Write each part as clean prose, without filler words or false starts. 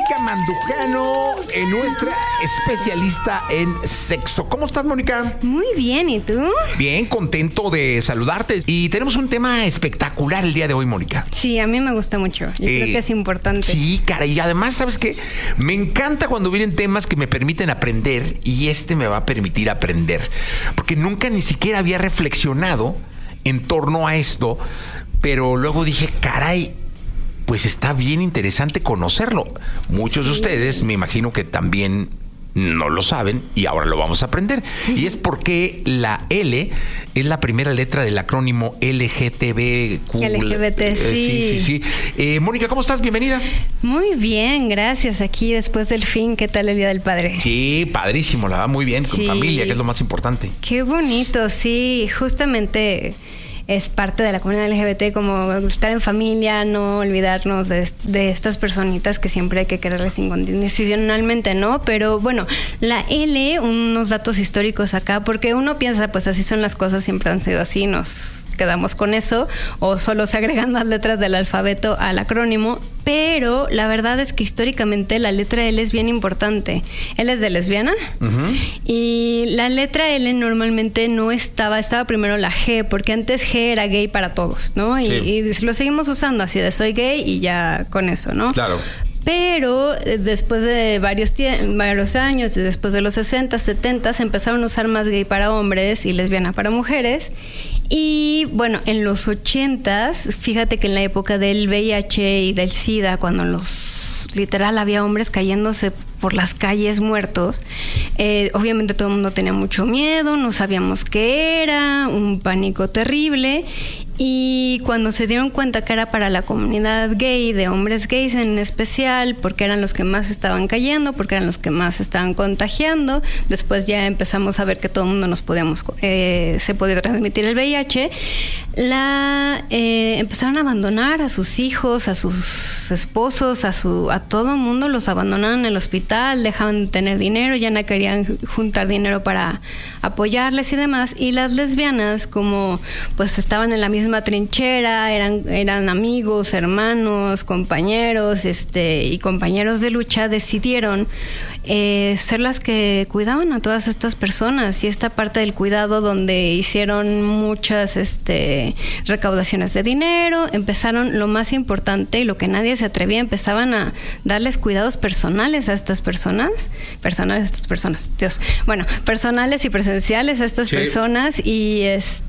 Mónica Mandujano, nuestra especialista en sexo. ¿Cómo estás, Mónica? Muy bien, ¿y tú? Bien, contento de saludarte. Y tenemos un tema espectacular el día de hoy, Mónica. Sí, a mí me gusta mucho. Yo creo que es importante. Sí, cara, y además, ¿sabes qué? Me encanta cuando vienen temas que me permiten aprender, y este me va a permitir aprender. Porque nunca ni siquiera había reflexionado en torno a esto, pero luego dije, caray, pues está bien interesante conocerlo. Muchos de ustedes me imagino que también no lo saben y ahora lo vamos a aprender. Y es porque la L es la primera letra del acrónimo LGTBQ. LGBT, sí. Sí. Mónica, ¿cómo estás? Bienvenida. Muy bien, gracias. Aquí después del fin, ¿qué tal el Día del Padre? Sí, padrísimo, la verdad, muy bien, con familia, que es lo más importante. Qué bonito, sí. Justamente es parte de la comunidad LGBT, como estar en familia, no olvidarnos de estas personitas que siempre hay que quererles incondicionalmente, ¿no? Pero bueno, la L, unos datos históricos acá, porque uno piensa, pues así son las cosas, siempre han sido así, nos quedamos con eso, o solo se agregan más letras del alfabeto al acrónimo, pero la verdad es que históricamente la letra L es bien importante. L es de lesbiana, y la letra L normalmente no estaba primero la G, porque antes G era gay para todos, ¿no? Sí. Y lo seguimos usando así de soy gay y ya con eso, ¿no? Claro. Pero después de varios años, después de los 60, 70, se empezaron a usar más gay para hombres y lesbiana para mujeres. Y bueno, en los 80s, fíjate que en la época del VIH y del SIDA, cuando literal había hombres cayéndose por las calles muertos, obviamente todo el mundo tenía mucho miedo, no sabíamos qué era, un pánico terrible. Y cuando se dieron cuenta que era para la comunidad gay, de hombres gays en especial, porque eran los que más estaban cayendo, porque eran los que más estaban contagiando, después ya empezamos a ver que todo el mundo se podía transmitir el VIH, empezaron a abandonar a sus hijos, a sus esposos, a todo el mundo, los abandonaron en el hospital, dejaban de tener dinero, ya no querían juntar dinero para apoyarles y demás. Y las lesbianas, como pues estaban en la misma trinchera, eran amigos, hermanos, compañeros, y compañeros de lucha, decidieron ser las que cuidaban a todas estas personas, y esta parte del cuidado donde hicieron muchas recaudaciones de dinero, empezaron lo más importante y lo que nadie se atrevía, empezaban a darles cuidados personales a estas personas, personales y presenciales a estas personas, y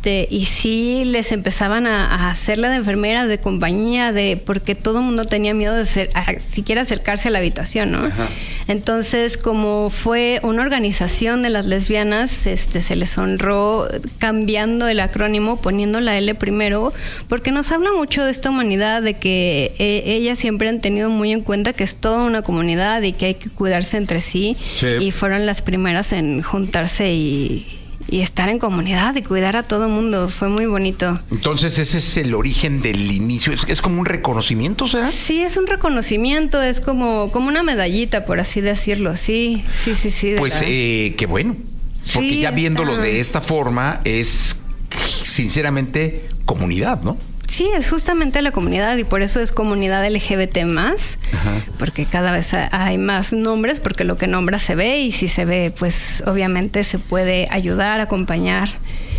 sí les empezaban a hacerla de enfermera, de compañía, porque todo el mundo tenía miedo de siquiera acercarse a la habitación, ¿no? Ajá. Entonces, como fue una organización de las lesbianas, se les honró cambiando el acrónimo, poniendo la L primero, porque nos habla mucho de esta humanidad, de que ellas siempre han tenido muy en cuenta que es toda una comunidad y que hay que cuidarse entre sí. Y fueron las primeras en juntarse y estar en comunidad y cuidar a todo el mundo. Fue muy bonito. Entonces, ese es el origen del inicio. ¿Es como un reconocimiento, será? Sí, es un reconocimiento. Es como una medallita, por así decirlo. Sí. Pues qué bueno. Porque ya viéndolo de esta forma, es sinceramente comunidad, ¿no? Sí, es justamente la comunidad, y por eso es comunidad LGBT más, porque cada vez hay más nombres, porque lo que nombra se ve, y si se ve, pues obviamente se puede ayudar, acompañar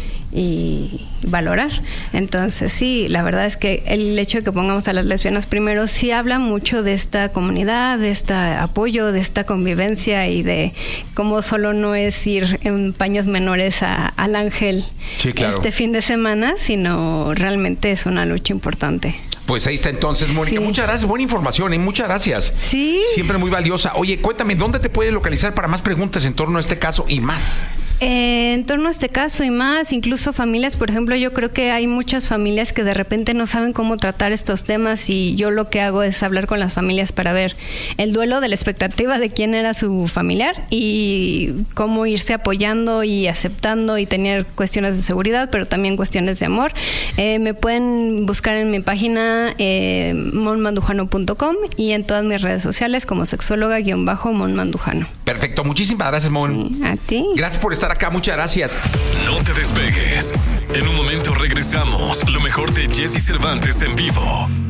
y valorar. Entonces sí, la verdad es que el hecho de que pongamos a las lesbianas primero sí habla mucho de esta comunidad, de este apoyo, de esta convivencia, y de cómo solo no es ir en paños menores al Ángel este fin de semana, sino realmente es una lucha importante. Pues ahí está entonces, Mónica. Muchas gracias, buena información, muchas gracias. Sí. Siempre muy valiosa. Oye, cuéntame, ¿dónde te puedes localizar para más preguntas en torno a este caso y más? En torno a este caso y más, incluso familias, por ejemplo, yo creo que hay muchas familias que de repente no saben cómo tratar estos temas, y yo lo que hago es hablar con las familias para ver el duelo de la expectativa de quién era su familiar y cómo irse apoyando y aceptando, y tener cuestiones de seguridad, pero también cuestiones de amor. Me pueden buscar en mi página monmandujano.com y en todas mis redes sociales como sexóloga_monmandujano. Perfecto, muchísimas gracias, Mon. Sí, a ti. Gracias por estar acá, muchas gracias. No te despegues. En un momento regresamos. Lo mejor de Jesse Cervantes en vivo.